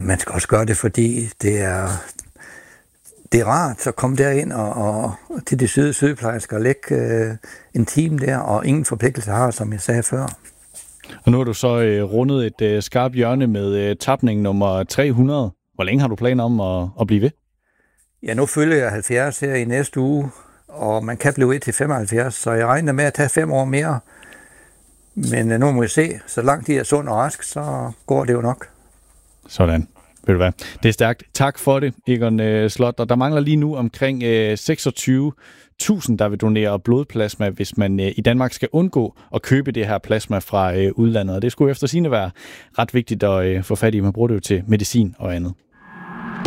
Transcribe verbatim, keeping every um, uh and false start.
man skal også gøre det, fordi det er, det er rart at komme derind og, og til de søde sygeplejersker og lægge øh, en team der, og ingen forpligtelse har, som jeg sagde før. Og nu har du så øh, rundet et øh, skarpt hjørne med øh, tapning nummer tre hundrede. Hvor længe har du planer om at, at blive ved? Ja, nu følger jeg halvfjerds her i næste uge, og man kan blive ved til femoghalvfjerds, så jeg regner med at tage fem år mere. Men øh, nu må vi se, så langt de er sund og rask, så går det jo nok. Sådan. Ved du hvad? Det er stærkt. Tak for det, Egon øh, Slot. Og der mangler lige nu omkring øh, seksogtyve tusind, der vil donere blodplasma, hvis man øh, i Danmark skal undgå at købe det her plasma fra øh, udlandet. Og det skulle efter sigende være ret vigtigt at øh, få fat i. Man bruger det jo til medicin og andet.